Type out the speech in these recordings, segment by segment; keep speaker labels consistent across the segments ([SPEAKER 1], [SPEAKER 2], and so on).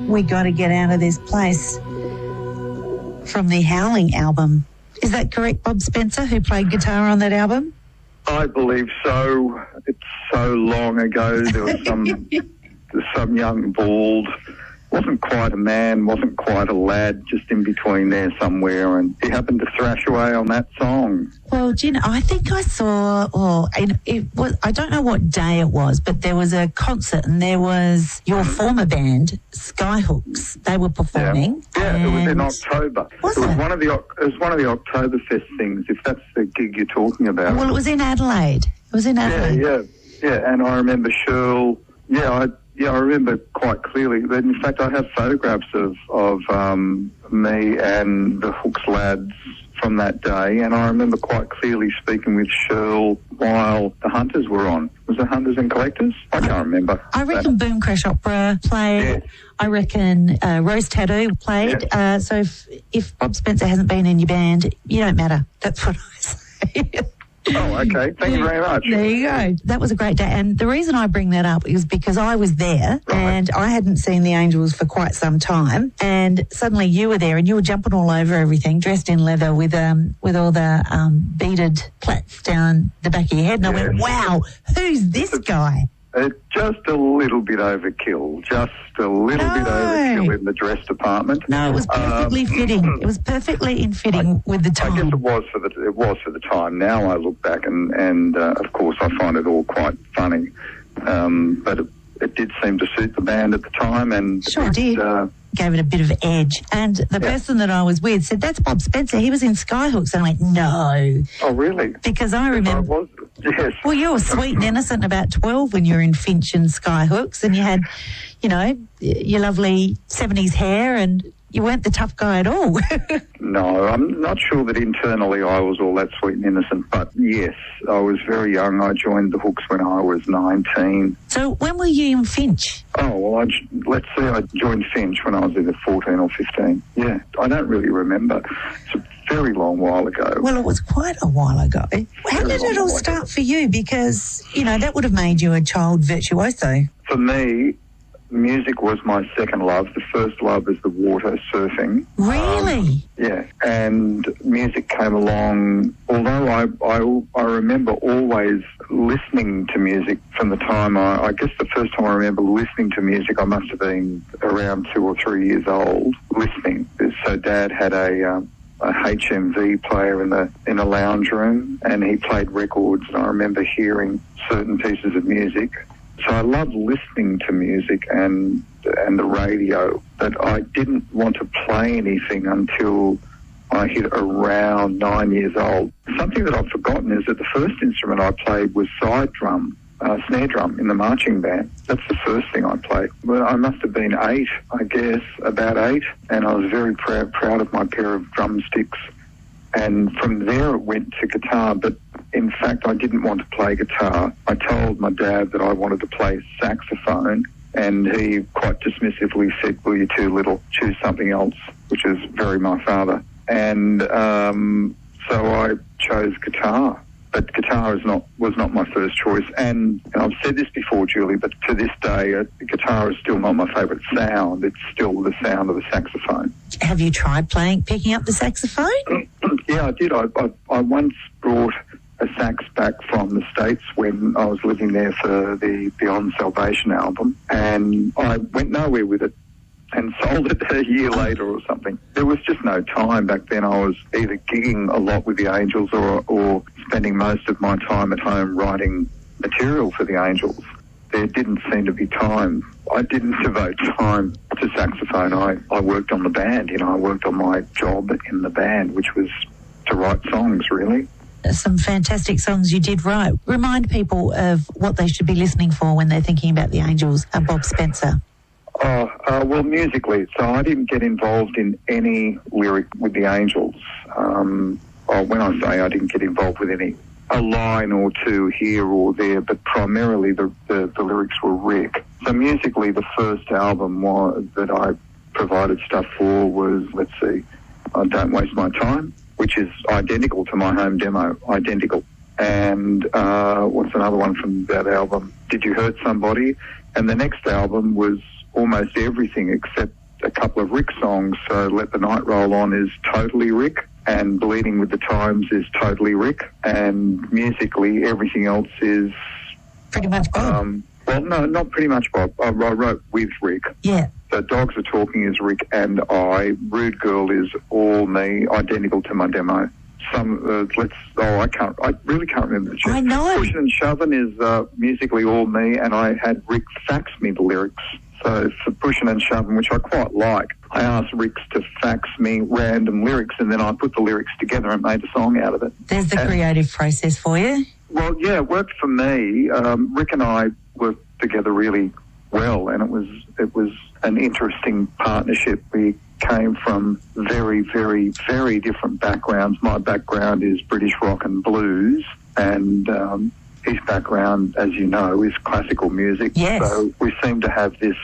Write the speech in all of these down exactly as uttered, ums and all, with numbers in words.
[SPEAKER 1] We Gotta Get Out of This Place from the Howling album. Is that correct, Bob Spencer, who played guitar on that album?
[SPEAKER 2] I believe so. It's so long ago. There was some some young bald, wasn't quite a man, wasn't quite a lad, just in between there somewhere, and he happened to thrash away on that song.
[SPEAKER 1] Well, do you know, I think I saw, oh, it, it was, I don't know what day it was, but there was a concert and there was your former band, Skyhooks. They were performing.
[SPEAKER 2] Yeah, yeah, it was in October.
[SPEAKER 1] Was
[SPEAKER 2] it was
[SPEAKER 1] it?
[SPEAKER 2] one of the it was one of the Oktoberfest things, if that's the gig you're talking about.
[SPEAKER 1] Well, it was in Adelaide. It was in Adelaide.
[SPEAKER 2] Yeah, yeah, yeah. And I remember Shirl. Yeah, I yeah I remember quite clearly. But in fact, I have photographs of of um, me and the Hooks lads from that day, and I remember quite clearly speaking with Shirl while the Hunters were on. Was it Hunters and Collectors? I can't remember.
[SPEAKER 1] I reckon
[SPEAKER 2] that.
[SPEAKER 1] Boom Crash Opera played.
[SPEAKER 2] Yeah.
[SPEAKER 1] I reckon uh, Rose Tattoo played.
[SPEAKER 2] Yeah.
[SPEAKER 1] Uh, so if, if Bob Spencer hasn't been in your band, you don't matter. That's what I say.
[SPEAKER 2] Oh, okay. Thank you very much.
[SPEAKER 1] There you go. That was a great day. And the reason I bring that up is because I was there
[SPEAKER 2] Right.
[SPEAKER 1] and I hadn't seen the Angels for quite some time. And suddenly you were there and you were jumping all over everything, dressed in leather with um with all the um beaded plaits down the back of your head. And I went,
[SPEAKER 2] Yes.
[SPEAKER 1] wow, who's this guy?
[SPEAKER 2] Uh, just a little bit overkill. Just a little
[SPEAKER 1] No.
[SPEAKER 2] bit overkill in the dress department.
[SPEAKER 1] No, it was perfectly
[SPEAKER 2] Um,
[SPEAKER 1] fitting. It was perfectly in fitting with the
[SPEAKER 2] I guess
[SPEAKER 1] time.
[SPEAKER 2] it was for the it was for the time. Now I look back and and uh, of course I find it all quite funny, um, but it, it did seem to suit the band at the time, and
[SPEAKER 1] Sure
[SPEAKER 2] it,
[SPEAKER 1] did.
[SPEAKER 2] Uh,
[SPEAKER 1] Gave it a bit of edge. And the
[SPEAKER 2] Yeah.
[SPEAKER 1] person that I was with said, that's Bob Spencer. He was in Skyhooks. And I went, no.
[SPEAKER 2] oh, really?
[SPEAKER 1] Because I
[SPEAKER 2] I
[SPEAKER 1] remember...
[SPEAKER 2] was. Yes.
[SPEAKER 1] Well, you were sweet and innocent about twelve when you were in Finch and Skyhooks, and you had, you know, your lovely seventies hair, and you weren't the tough guy at all.
[SPEAKER 2] No, I'm not sure that internally I was all that sweet and innocent, but yes, I was very young. I joined the Hooks when I was nineteen.
[SPEAKER 1] So when were you in Finch?
[SPEAKER 2] Oh, well, I, j- let's say I joined Finch when I was either fourteen or fifteen. Yeah, I don't really remember. It's a very long while ago.
[SPEAKER 1] Well, it was quite a while ago. How
[SPEAKER 2] Very
[SPEAKER 1] did it
[SPEAKER 2] long
[SPEAKER 1] all
[SPEAKER 2] while
[SPEAKER 1] start for you? Because, you know, that would have made you a child virtuoso.
[SPEAKER 2] For me, music was my second love. The first love is the water, surfing.
[SPEAKER 1] Really?
[SPEAKER 2] Yeah, and music came along, although I, I, I remember always listening to music from the time I, I guess the first time I remember listening to music, I must have been around two or three years old, listening. So Dad had a, um, a H M V player in the in a lounge room, and he played records, and I remember hearing certain pieces of music. So I loved listening to music and and the radio, but I didn't want to play anything until I hit around nine years old. Something that I've forgotten is that the first instrument I played was side drum, uh, snare drum in the marching band. That's the first thing I played. Well, I must have been eight, I guess, about eight, and I was very proud, proud of my pair of drumsticks. And from there it went to guitar, but in fact I didn't want to play guitar. I told my dad that I wanted to play saxophone, and he quite dismissively said, well, you're too little, choose something else, which is very my father. And um, so I chose guitar. But guitar is not was not my first choice. And, and I've said this before, Julie, but to this day, uh, guitar is still not my favourite sound. It's still the sound of the saxophone.
[SPEAKER 1] Have you tried playing, picking up the saxophone?
[SPEAKER 2] Yeah, I did. I, I, I once brought a sax back from the States when I was living there for the Beyond Salvation album, and I went nowhere with it and sold it a year later or something. There was just no time back then. I was either gigging a lot with the Angels or, or spending most of my time at home writing material for the Angels. There didn't seem to be time. I didn't devote time to saxophone. I, I worked on the band, you know, I worked on my job in the band, which was to write songs, really.
[SPEAKER 1] Some fantastic songs you did write. Remind people of what they should be listening for when they're thinking about the Angels and Bob Spencer.
[SPEAKER 2] Oh, uh, well, musically, so I didn't get involved in any lyric with the Angels. Um, oh, when I say I didn't get involved with any, a line or two here or there, but primarily the, the, the lyrics were Rick. So musically, the first album was, that I provided stuff for was, let's see, uh, Don't Waste My Time, which is identical to my home demo, identical. And uh, what's another one from that album? Did You Hurt Somebody? And the next album was almost everything except a couple of Rick songs. So Let the Night Roll On is totally Rick, and Bleeding with the Times is totally Rick, and musically everything else is
[SPEAKER 1] pretty much Bob.
[SPEAKER 2] Um, well, no, not pretty much Bob. I, I wrote with Rick.
[SPEAKER 1] Yeah.
[SPEAKER 2] So Dogs Are Talking is Rick and I. Rude Girl is all me, identical to my demo. Some, uh, let's, oh, I can't, I really can't remember the tune.
[SPEAKER 1] I know.
[SPEAKER 2] Pushin' and Shovin' is uh, musically all me, and I had Rick fax me the lyrics. So for Pushin' and Shovin', which I quite like, I asked Rick to fax me random lyrics, and then I put the lyrics together and made a song out of it.
[SPEAKER 1] There's the
[SPEAKER 2] and,
[SPEAKER 1] creative process for you.
[SPEAKER 2] Well, yeah, it worked for me. Um, Rick and I worked together really well, and it was it was an interesting partnership. We came from very, very, very different backgrounds. My background is British rock and blues, and um, his background, as you know, is classical music.
[SPEAKER 1] Yes.
[SPEAKER 2] So we seem to have this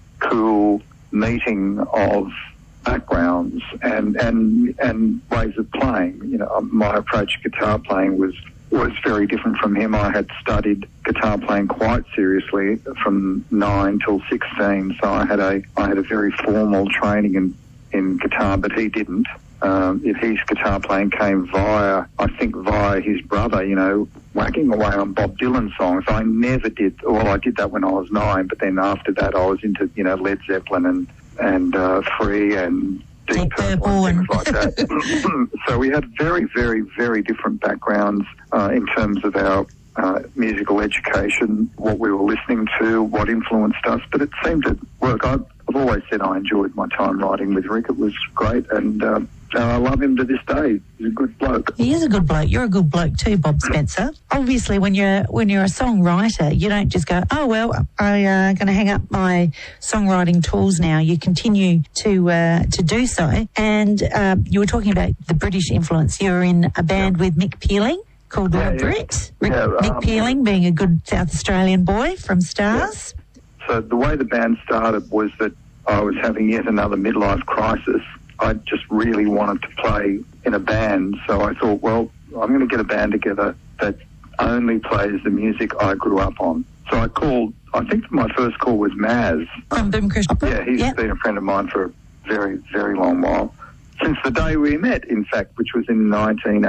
[SPEAKER 2] cool meeting of backgrounds and, and, and ways of playing. You know, my approach to guitar playing was was very different from him. I had studied guitar playing quite seriously from nine till sixteen, so I had a I had a very formal training in, in guitar, but he didn't. Um, if his guitar playing came via, I think via his brother, you know, whacking away on Bob Dylan songs. I never did, well, I did that when I was nine, but then after that I was into, you know, Led Zeppelin and, and uh, Free and Deep Purple and things like that. So we had very, very, very different backgrounds uh, in terms of our uh, musical education, what we were listening to, what influenced us, but it seemed to work. I've, I've always said I enjoyed my time writing with Rick. It was great, and uh, I love him to this day. He's a good bloke.
[SPEAKER 1] He is a good bloke. You're a good bloke too, Bob Spencer. Obviously, when you're when you're a songwriter, you don't just go, oh, well, I'm uh, going to hang up my songwriting tools now. You continue to uh, to do so. And uh, you were talking about the British influence. You were in a band
[SPEAKER 2] yeah.
[SPEAKER 1] with Mick Peeling called
[SPEAKER 2] yeah,
[SPEAKER 1] Love
[SPEAKER 2] yeah.
[SPEAKER 1] Brit. Rick,
[SPEAKER 2] yeah,
[SPEAKER 1] Mick
[SPEAKER 2] um,
[SPEAKER 1] Peeling being a good South Australian boy from Stars.
[SPEAKER 2] Yeah. So the way the band started was that I was having yet another midlife crisis. I just really wanted to play in a band, so I thought, well, I'm going to get a band together that only plays the music I grew up on. So I called, I think my first call was Maz.
[SPEAKER 1] From Boom Crush Opera?
[SPEAKER 2] Yeah, he's
[SPEAKER 1] yep.
[SPEAKER 2] been a friend of mine for a very, very long while. Since the day we met, in fact, which was in nineteen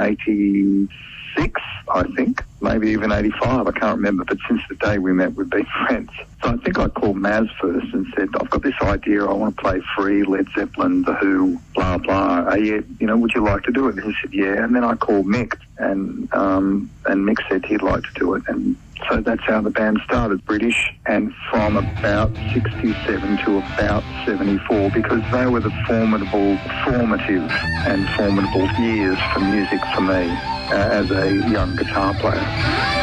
[SPEAKER 2] eighty-six, I think, maybe even eighty-five, I can't remember, but since the day we met, we've been friends. So I think I called Maz first and said, I've got this idea, I want to play Free, Led Zeppelin, The Who, blah, blah. Uh, yeah, you know, would you like to do it? And he said, yeah. And then I called Mick, and um, and Mick said he'd like to do it. And so that's how the band started, British, and from about sixty-seven to about seventy-four, because they were the formidable, formative and formidable years for music for me uh, as a young guitar player.